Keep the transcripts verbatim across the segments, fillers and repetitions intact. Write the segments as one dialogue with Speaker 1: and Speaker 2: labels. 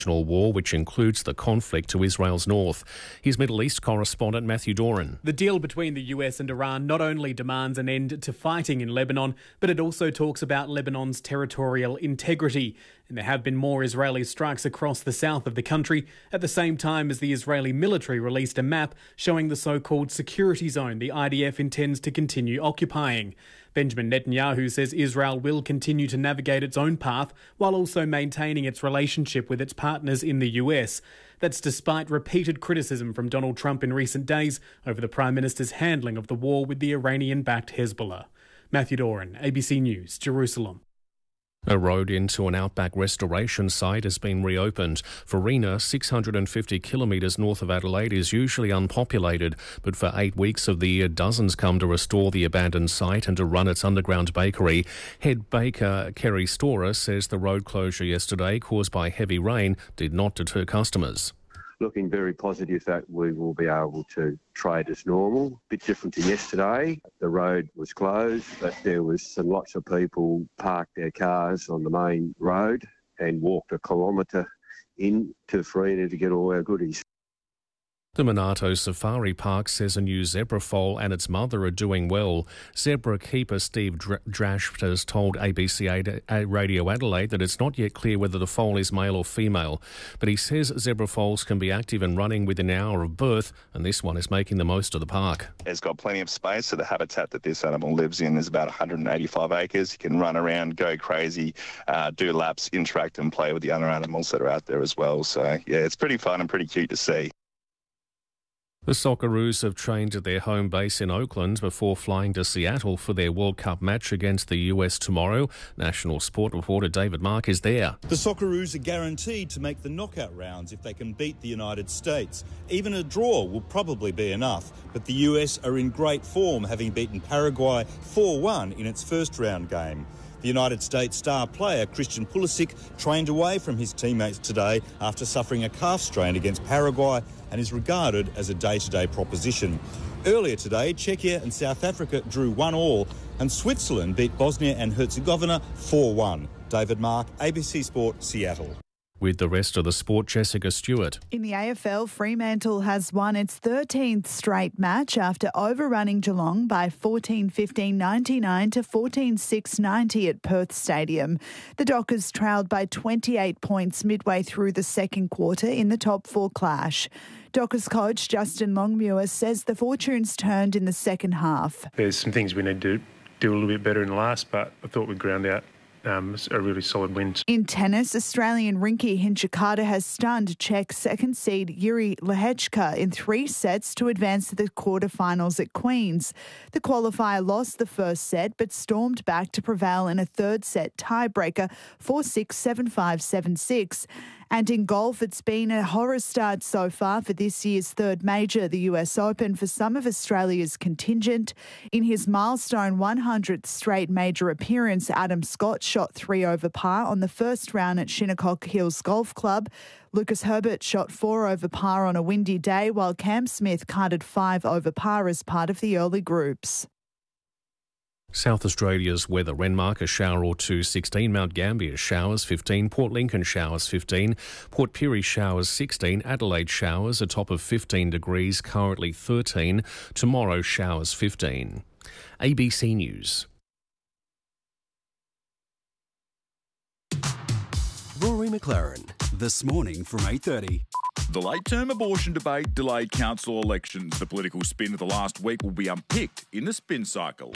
Speaker 1: war, which includes the conflict to Israel's north. Here's Middle East correspondent Matthew Doran.
Speaker 2: The deal between the U S and Iran not only demands an end to fighting in Lebanon, but it also talks about Lebanon's territorial integrity. And there have been more Israeli strikes across the south of the country at the same time as the Israeli military released a map showing the so-called security zone the I D F intends to continue occupying. Benjamin Netanyahu says Israel will continue to navigate its own path while also maintaining its relationship with its partners in the U S. That's despite repeated criticism from Donald Trump in recent days over the Prime Minister's handling of the war with the Iranian-backed Hezbollah. Matthew Doran, A B C News, Jerusalem.
Speaker 1: A road into an outback restoration site has been reopened. Farina, six hundred fifty kilometres north of Adelaide, is usually unpopulated, but for eight weeks of the year, dozens come to restore the abandoned site and to run its underground bakery. Head baker Kerry Storer says the road closure yesterday, caused by heavy rain, did not deter customers.
Speaker 3: Looking very positive that we will be able to trade as normal. A bit different to yesterday. The road was closed, but there was some lots of people parked their cars on the main road and walked a kilometre into Farina to get all our goodies.
Speaker 1: The Monarto Safari Park says a new zebra foal and its mother are doing well. Zebra keeper Steve Drash has told A B C Radio Adelaide that it's not yet clear whether the foal is male or female. But he says zebra foals can be active and running within an hour of birth, and this one is making the most of the park.
Speaker 4: It's got plenty of space, so the habitat that this animal lives in is about one hundred eighty-five acres. You can run around, go crazy, uh, do laps, interact and play with the other animals that are out there as well. So, yeah, it's pretty fun and pretty cute to see.
Speaker 1: The Socceroos have trained at their home base in Oakland before flying to Seattle for their World Cup match against the U S tomorrow. National Sport reporter David Mark is there.
Speaker 5: The Socceroos are guaranteed to make the knockout rounds if they can beat the United States. Even a draw will probably be enough, but the U S are in great form, having beaten Paraguay four one in its first round game. The United States star player Christian Pulisic trained away from his teammates today after suffering a calf strain against Paraguay and is regarded as a day-to-day proposition. Earlier today, Czechia and South Africa drew one all and Switzerland beat Bosnia and Herzegovina four one. David Mark, A B C Sport, Seattle.
Speaker 1: With the rest of the sport, Jessica Stewart.
Speaker 6: In the A F L, Fremantle has won its thirteenth straight match after overrunning Geelong by fourteen fifteen ninety-nine to fourteen six ninety at Perth Stadium. The Dockers trailed by twenty-eight points midway through the second quarter in the top four clash. Dockers coach Justin Longmuir says the fortunes turned in the second half.
Speaker 7: There's some things we need to do a little bit better in the last, but I thought we'd ground out Um, a really solid win.
Speaker 6: In tennis, Australian Rinky Hinchikata has stunned Czech second seed Yuri Lehechka in three sets to advance to the quarterfinals at Queen's. The qualifier lost the first set but stormed back to prevail in a third set tiebreaker four six, seven five, seven six. And in golf, it's been a horror start so far for this year's third major, the U S Open, for some of Australia's contingent. In his milestone one hundredth straight major appearance, Adam Scott shot three over par on the first round at Shinnecock Hills Golf Club. Lucas Herbert shot four over par on a windy day, while Cam Smith carded five over par as part of the early groups.
Speaker 1: South Australia's weather: Renmark a shower or two, sixteen, Mount Gambier showers, fifteen, Port Lincoln showers, fifteen, Port Pirie showers, sixteen, Adelaide showers, a top of fifteen degrees, currently thirteen, tomorrow showers, fifteen. A B C News.
Speaker 8: Rory McLaren, This Morning from eight thirty.
Speaker 9: The late-term abortion debate delayed council elections. The political spin of the last week will be unpicked in the spin cycle.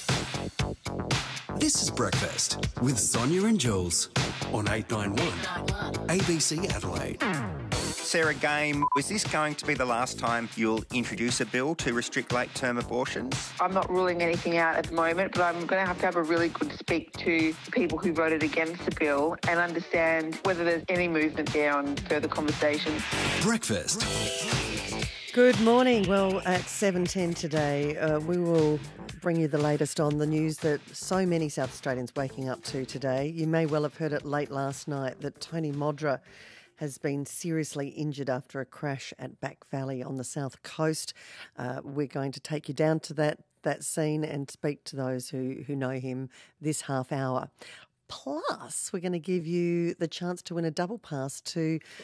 Speaker 8: This is Breakfast with Sonia and Jules on eight ninety-one A B C Adelaide.
Speaker 10: Sarah Game, is this going to be the last time you'll introduce a bill to restrict late-term abortions?
Speaker 11: I'm not ruling anything out at the moment, but I'm going to have to have a really good speak to the people who voted against the bill and understand whether there's any movement there on further conversation.
Speaker 8: Breakfast.
Speaker 12: Good morning. Well, at seven ten today, uh, we will bring you the latest on the news that so many South Australians waking up to today. You may well have heard it late last night that Tony Modra has been seriously injured after a crash at Back Valley on the south coast. Uh, we're going to take you down to that, that scene and speak to those who, who know him this half hour. Plus, we're going to give you the chance to win a double pass to